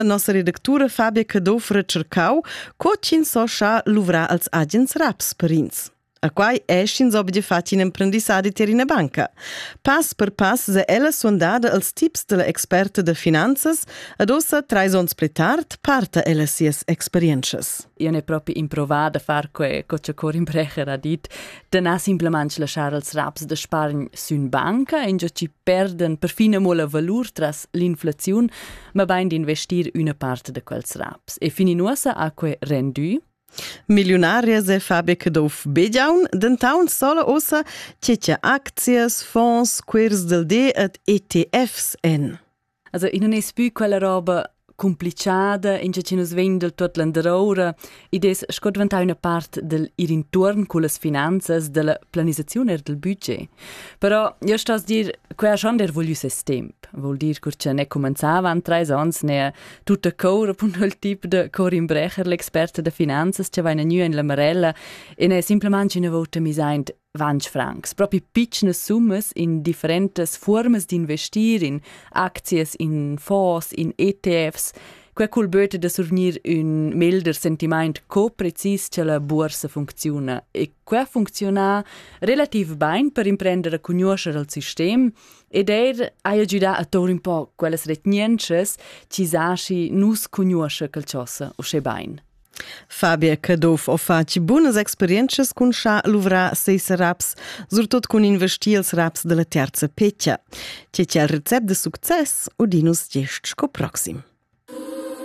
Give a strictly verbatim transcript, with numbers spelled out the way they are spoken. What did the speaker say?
Nostra redactura Fabia Cadof recercau co cin so scha luvrar als agents raps per ins. A quai eschins obide fatti in apprendissadi ter in banca. Pass per pass se ella sondada als tips della experta de finanzas ad ossa trais ons pletard parta ella sies experiences. Io ne proprio improvada a far que cocha Corin Brecher ha dit, de na simplement lasciar els raps de spargn sun banca in già ci perden per fine mola valur tras l'inflaziun, ma bain d'investir una parte de quels raps. E fini nuosa a que rendu Milionaria se Fabia Cadof begiaun, dentaun sola ossa cecia aczies, fonds, quers del D et E T Fs en. Also in non es più quella roba complicada, in che ci nos vendel tot l'androura, id es scot vantà una part del ir intorn con las finanzas, della planizazione del budget. Però io sto a dir, qua schon der voglio se stemp. Vuol dir che ne cominciava an tre ans, ne tutta cora pun il tipo de Corin Brecher, l'experta de finanzas, che va in nu in la marella, e ne simplement una volta mi seint vanch francs. Proprio piccine summes in differentes formas di investir, in acties, in fonds, in E T Fs, que cul böte de survenir un milder sentiment co precis che la borsa funziona. E que funziona relativ bain per imprendere a conoscere il sistema ed er a aiuta a tor un po' quelles retniences ci sasci nus conosce quel cosa o che bain. Fabia Cadof o faci buonas experiences con scha luvrar seis raps, surtot con investir els raps della terza peccia. C'è il recept de success o dinus gest sco proxim.